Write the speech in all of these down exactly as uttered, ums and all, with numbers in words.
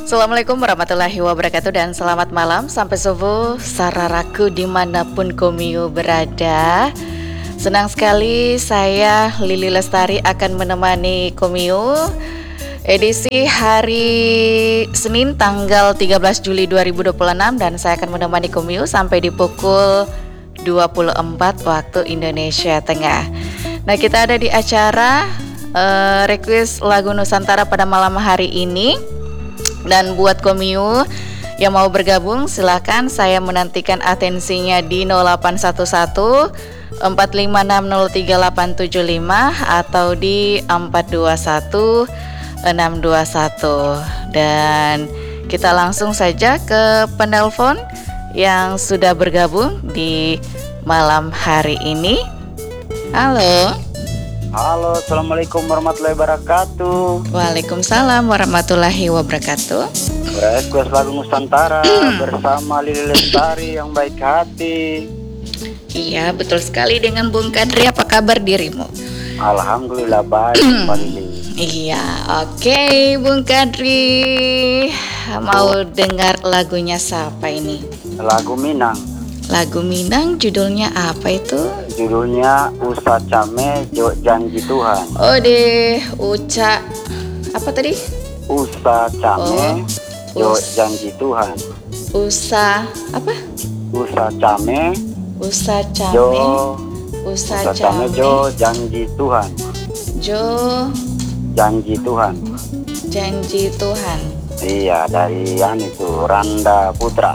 Assalamualaikum warahmatullahi wabarakatuh dan selamat malam sampai subuh sararaku dimanapun komiu berada. Senang sekali saya Lili Lestari akan menemani komiu edisi hari Senin tanggal tiga belas Juli dua ribu dua puluh enam dan saya akan menemani komiu sampai di pukul dua puluh empat waktu Indonesia Tengah. Nah, kita ada di acara uh, request lagu Nusantara pada malam hari ini. Dan buat komiu yang mau bergabung silakan, saya menantikan atensinya di nol delapan satu satu empat lima enam nol tiga delapan tujuh lima atau di empat dua satu enam dua satu. Dan kita langsung saja ke penelpon yang sudah bergabung di malam hari ini. Halo. Halo, assalamualaikum warahmatullahi wabarakatuh. Waalaikumsalam warahmatullahi wabarakatuh. Request lagu Nusantara bersama Lili Lestari yang baik hati. Iya, betul sekali dengan Bung Kadri. Apa kabar dirimu? Alhamdulillah baik, Mbak Lili. Iya, oke Bung Kadri. Mau dengar lagunya siapa ini? Lagu Minang. Lagu Minang judulnya apa itu? Judulnya Usa Came Jo Janji Tuhan. Oh deh, Uca apa tadi? Usa Came Oh, Jo us- Janji Tuhan. Usa apa? Usa Came Usa Came. Jo Usa Usa Came Came. Jo Janji Tuhan. Jo Janji Tuhan. Janji Tuhan. Iya, dari yang itu Randa Putra.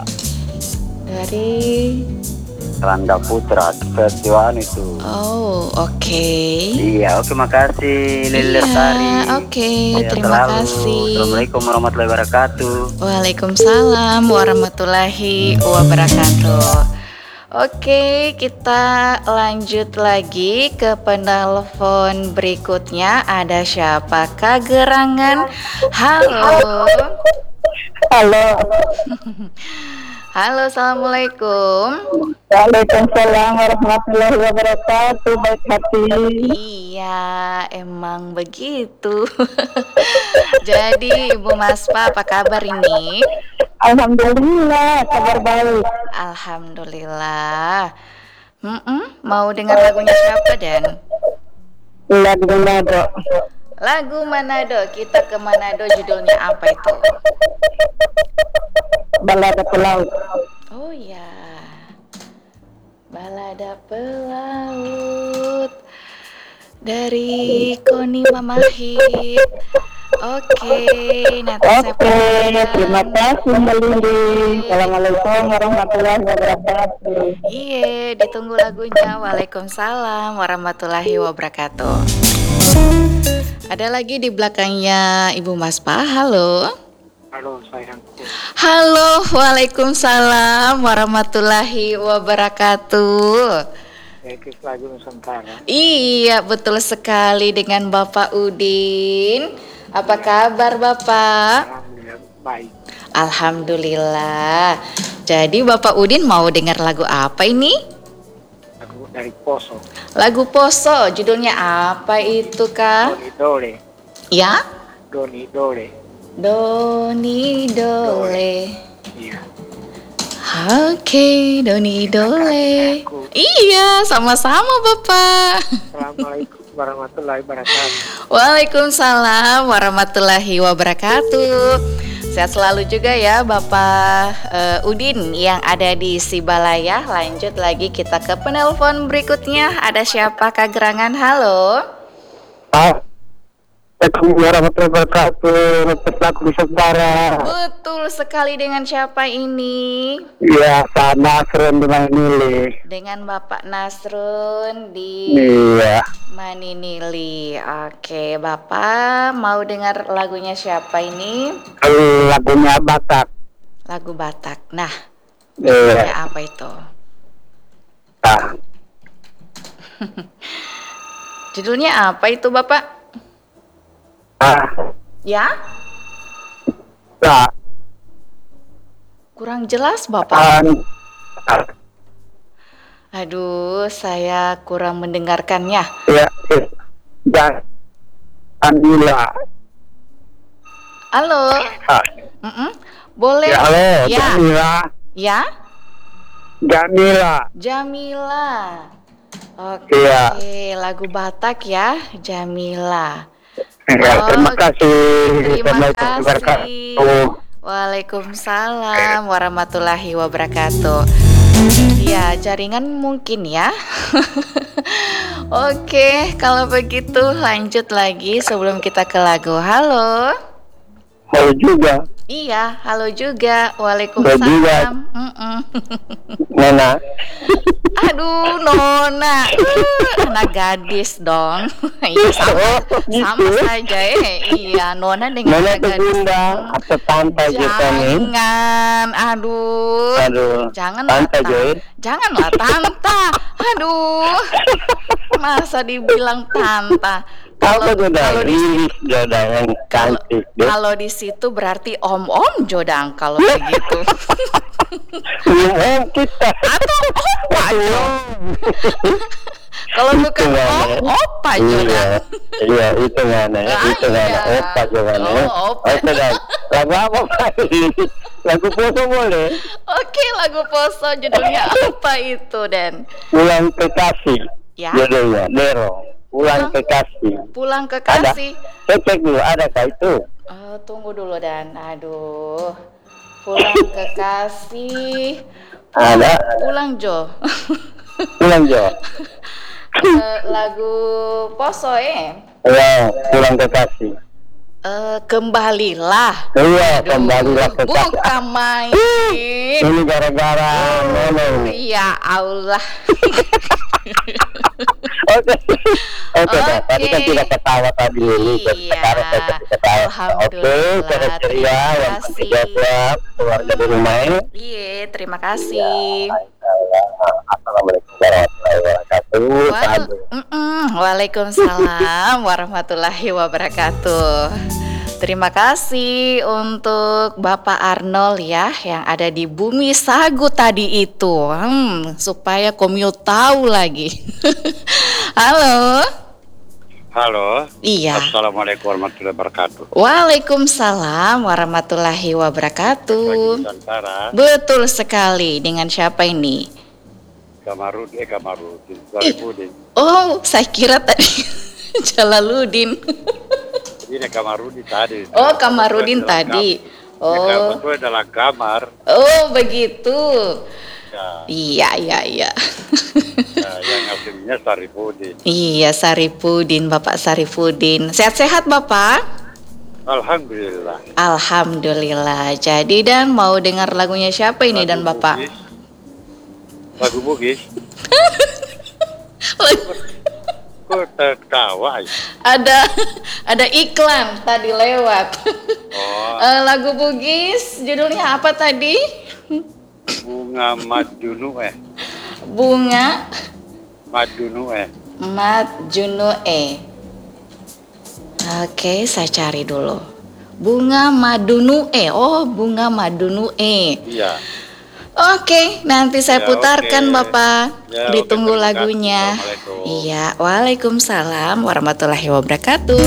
Dari Randa Putra Festival itu. Oh, oke. Iya, oke, makasih Lili Lestari. Iya, oke, Iya, terima selalu. kasih. Assalamualaikum warahmatullahi wabarakatuh. Waalaikumsalam warahmatullahi wabarakatuh. Oke, kita lanjut lagi ke penelpon berikutnya. Ada siapakah gerangan? Halo. Halo. Halo, assalamualaikum. Waalaikumsalam warahmatullahi wabarakatuh. Baik hati. Iya, emang begitu. Jadi Ibu Maspa, apa kabar ini? Alhamdulillah, kabar baik. Alhamdulillah. Mm-mm, mau dengar lagunya siapa Dan? Lagu Manado. Lagu Manado. Kita ke Manado, judulnya apa itu? Balada Pelaut. Oh ya, Balada Pelaut dari Koni Mamahit. Oke, nanti saya Oke, perhatikan. terima kasih Mbak Lindi. Assalamualaikum warahmatullahi wabarakatuh. Iya, ditunggu lagunya. Waalaikumsalam warahmatullahi wabarakatuh. Ada lagi di belakangnya Ibu Maspa. Halo. Halo, sayangku. Halo, waalaikumsalam warahmatullahi wabarakatuh. Request lagu Nusantara. Iya, betul sekali dengan Bapak Udin. Apa kabar Bapak? Alhamdulillah baik. Alhamdulillah. Jadi Bapak Udin mau dengar lagu apa ini? Lagu dari Poso. Lagu Poso, judulnya apa itu Kak? Doni Dole. Ya? Doni Dole. Doni Dole. Iya. Oke, Doni Dole. Aku. Iya, sama-sama Bapak. Assalamualaikum warahmatullahi wabarakatuh. Waalaikumsalam warahmatullahi wabarakatuh. Sehat selalu juga ya Bapak uh, Udin yang ada di Sibalaya. Lanjut lagi kita ke penelpon berikutnya. Ada siapa Kak Gerangan? Halo. Assalamualaikum warahmatullahi wabarakatuh. Tetap di Nusantara. Betul sekali, dengan siapa ini? Iya, sama Nasrun di Manili. Dengan Bapak Nasrun di Iya. Maninili. Oke, Bapak mau dengar lagunya siapa ini? Lagunya Batak. Lagu Batak. Nah, Iya. judulnya apa itu? Ah. Judulnya apa itu Bapak? Ah. Ya? Ah. Kurang jelas Bapak. An- Aduh, saya kurang mendengarkannya. Ya. Dan Alhamdulillah. Halo. Ah. Mm-mm. Boleh. Ya, halo, Ya. Jamila. Ya. Jamila. Jamila. Oke, Iya. lagu Batak ya, Jamila. Ya, terima Oh, kasih. terima Assalamualaikum kasih. wabarakatuh. Waalaikumsalam warahmatullahi wabarakatuh. Ya, jaringan mungkin ya. Oke, kalau begitu lanjut lagi sebelum kita ke lagu. Halo. Halo juga, Iya, halo juga. halo juga, Waalaikumsalam. Mm-mm. Nona. Aduh, Nona, uh, anak gadis dong. Iya sama, Oh, sama gitu. saja eh. Iya, Nona dengan Nona anak tuh gadis. bunda atau tante gitu nih. Jangan, aduh, Aduh, janganlah tante ta, Joy. janganlah tanta. Aduh, masa dibilang tanta. Kalau Apa Jodan? kalau di Lilis Jodan yang kalau cantik deh. kalau di situ berarti om-om Jodang kalau begitu. Belum om kita. Atau opa Aduh. Jodang. Kalau bukan Itu om, mana? opa Iya, Jodang. iya itu mana? Ah, Itu mana? iya. Opa Jodan. Oh, opa. Oke dan lagu apa Pak? Lagu foto boleh? Oke, lagu Poso judulnya apa itu, Den? Pulang kekasih. Ya. Judulnya Dero. Pulang Pulang- kekasih. Pulang ke Ada. kasih. Saya cek dulu ada kah itu? Oh, tunggu dulu, Dan. Aduh. Pulang ke kasih. Ada. Pulang Jo. Pulang Jo. Eh, lagu Poso eh. Iya, pulang kekasih. Eh, kembalilah. Iya, Aduh, kembalilah kekasih. bukan main. Ini gara-gara Nono ini. Ya Allah. Oke. Oke, Dah. Tadi kan Oke. tidak ketawa tadi ini. Iya. Sekarang saya jadi ketawa. Oke, Alhamdulillah, saya ceria. terima Yang kasih. penting siap keluarga di rumah ini. Iya, terima kasih. Assalamualaikum warahmatullahi wabarakatuh. Wal- Salam. Mm-mm. Waalaikumsalam warahmatullahi wabarakatuh. Terima kasih untuk Bapak Arnold ya yang ada di Bumi Sagu tadi itu. Hmm, supaya Komio tahu lagi. Halo. Halo. Iya. Assalamualaikum warahmatullahi wabarakatuh. Waalaikumsalam warahmatullahi wabarakatuh. Nusantara, Betul sekali. Dengan siapa ini? Kamarudin, eh Kamarudin, Saripudin. Oh, saya kira tadi Jalaluddin. Ini Kamarudin tadi. Oh, Kamarudin tadi. Oh. Oh, Itu adalah kamar. oh begitu. Ya, Iya, iya, iya. ya, yang aslinya Saripudin. Iya, Saripudin, Bapak Saripudin. Sehat-sehat, Bapak? Alhamdulillah. Alhamdulillah. Jadi Dan mau dengar lagunya siapa ini Dan Lagu Bapak? Bugis. Lagu Bugis. Kok tertawa ya? ada ada iklan tadi lewat. Oh, Eh, lagu Bugis judulnya apa tadi? bunga madunu eh. Bunga Madunu eh. Mat Junue. Oke, saya cari dulu. Bunga Madunue. Oh, bunga Madunue. Iya. Oke, nanti saya Ya, putarkan oke. Bapak. Ya, Ditunggu oke, terima kasih. lagunya. Assalamualaikum. Iya, waalaikumsalam warahmatullahi wabarakatuh.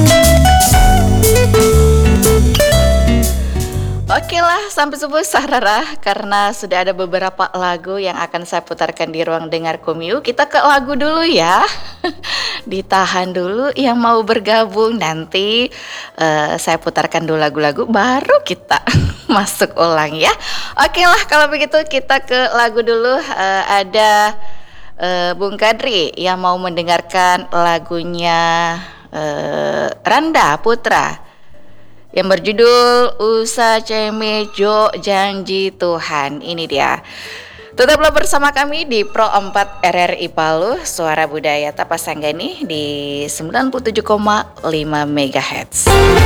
Oke lah, sampai subuh Sarara. Karena sudah ada beberapa lagu yang akan saya putarkan di ruang dengar Komiu. Kita ke lagu dulu ya. Ditahan dulu yang mau bergabung. Nanti eh, saya putarkan dulu lagu-lagu, baru kita masuk ulang ya. Oke lah, kalau begitu kita ke lagu dulu. Eh, ada eh, Bung Kadri yang mau mendengarkan lagunya eh, Randa Putra yang berjudul Usa Ceme Jo Janji Tuhan. Ini dia. Tetaplah bersama kami di Pro empat R R I Palu, Suara Budaya Tapasanggani di sembilan puluh tujuh koma lima megahertz.